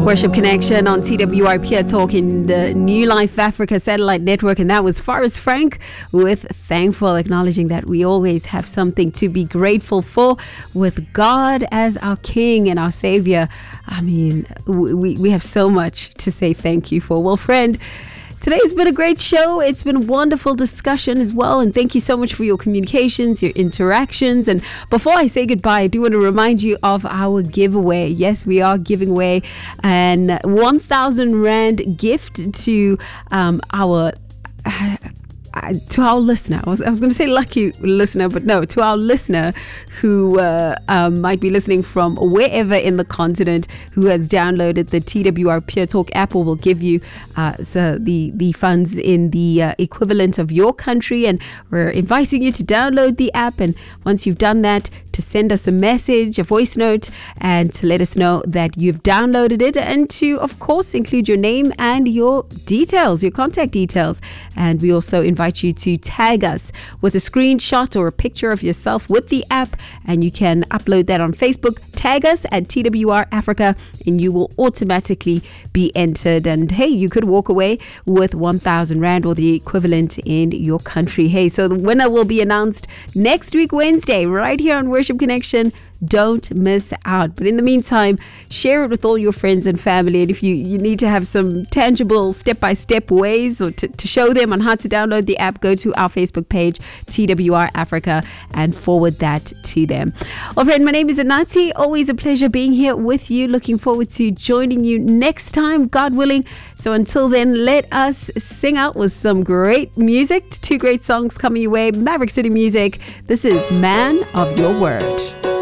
Worship Connection on TWR Pure Talk in the New Life Africa Satellite Network, and that was Forrest Frank with Thankful, acknowledging that we always have something to be grateful for with God as our King and our Savior. I mean, we have so much to say thank you for. Well, friend, today's been a great show. It's been a wonderful discussion as well. And thank you so much for your communications, your interactions. And before I say goodbye, I do want to remind you of our giveaway. Yes, we are giving away an 1,000 Rand gift to our listener. I was going to say lucky listener, but no, to our listener who might be listening from wherever in the continent, who has downloaded the TWR Pure Talk app, or will give you the funds in the equivalent of your country. And we're inviting you to download the app, and once you've done that, to send us a message, a voice note, and to let us know that you've downloaded it, and to, of course, include your name and your details, your contact details. And we also invite you to tag us with a screenshot or a picture of yourself with the app, and you can upload that on Facebook. Tag us at TWR Africa, and you will automatically be entered. And hey, you could walk away with 1,000 Rand or the equivalent in your country. Hey, so the winner will be announced next week, Wednesday, right here on Worship Connection. Don't miss out. But in the meantime, share it with all your friends and family. And if you need to have some tangible step-by-step ways or to show them on how to download the app, go to our Facebook page, TWR Africa, and forward that to them. Well, friend, my name is Anati. Always a pleasure being here with you. Looking forward to joining you next time, God willing. So until then, let us sing out with some great music. 2 great songs coming your way. Maverick City Music. This is Man of Your Word.